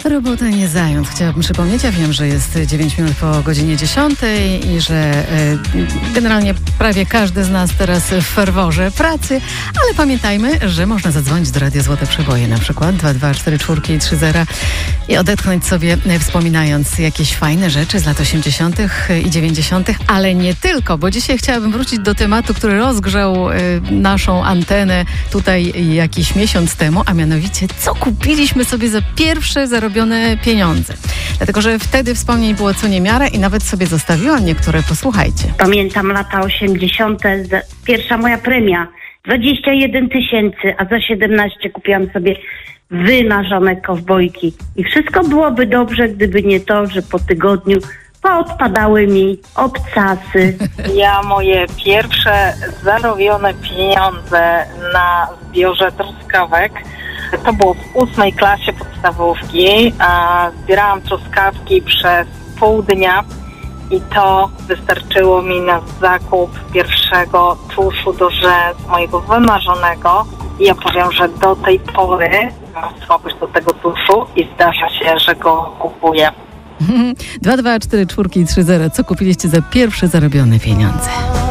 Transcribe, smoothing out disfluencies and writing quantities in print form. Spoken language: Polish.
Robota nie zając. Chciałabym przypomnieć, ja wiem, że jest 9 minut po godzinie 10 i że generalnie prawie każdy z nas teraz w ferworze pracy, ale pamiętajmy, że można zadzwonić do Radia Złote Przeboje, na przykład 224 30 i odetchnąć sobie, wspominając jakieś fajne rzeczy z lat 80. i 90., ale nie tylko, bo dzisiaj chciałabym wrócić do tematu, który rozgrzał naszą antenę tutaj jakiś miesiąc temu, a mianowicie co kupiliśmy sobie za pierwsze zarobione pieniądze. Dlatego, że wtedy wspomnień było co niemiara i nawet sobie zostawiłam niektóre. Posłuchajcie. Pamiętam lata 80. Pierwsza moja premia 21 000, a za 17 kupiłam sobie wymarzone kowbojki. I wszystko byłoby dobrze, gdyby nie to, że po tygodniu poodpadały mi obcasy. Ja moje pierwsze zarobione pieniądze na zbiorze truskawek to było w 8 klasie podstawówki. Zbierałam truskawki przez pół dnia i to wystarczyło mi na zakup pierwszego tuszu do rzęs mojego wymarzonego. I ja powiem, że do tej pory mam słabość do tego tuszu i zdarza się, że go kupuję. 224 30. Co kupiliście za pierwsze zarobione pieniądze?